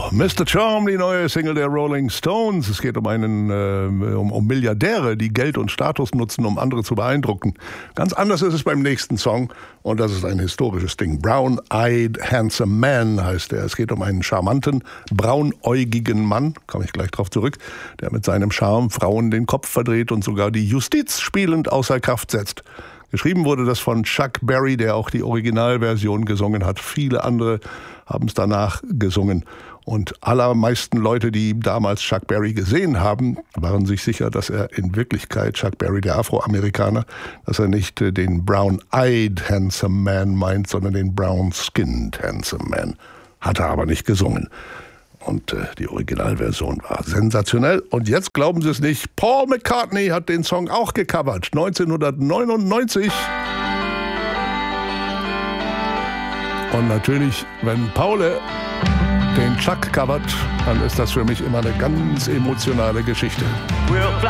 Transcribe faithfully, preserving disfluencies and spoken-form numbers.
So, Mister Charm, die neue Single der Rolling Stones. Es geht um einen äh, um, um Milliardäre, die Geld und Status nutzen, um andere zu beeindrucken. Ganz anders ist es beim nächsten Song und das ist ein historisches Ding. Brown-Eyed Handsome Man heißt er. Es geht um einen charmanten, braunäugigen Mann, komme ich gleich drauf zurück, der mit seinem Charme Frauen den Kopf verdreht und sogar die Justiz spielend außer Kraft setzt. Geschrieben wurde das von Chuck Berry, der auch die Originalversion gesungen hat. Viele andere haben es danach gesungen. Und allermeisten Leute, die damals Chuck Berry gesehen haben, waren sich sicher, dass er in Wirklichkeit, Chuck Berry, der Afroamerikaner, dass er nicht den Brown-Eyed Handsome Man meint, sondern den Brown-Skinned Handsome Man. Hat er aber nicht gesungen. Und äh, die Originalversion war sensationell. Und jetzt glauben Sie es nicht, Paul McCartney hat den Song auch gecovert, neunzehnhundertneunundneunzig. Und natürlich, wenn Paul den Chuck covert, dann ist das für mich immer eine ganz emotionale Geschichte. We'll fly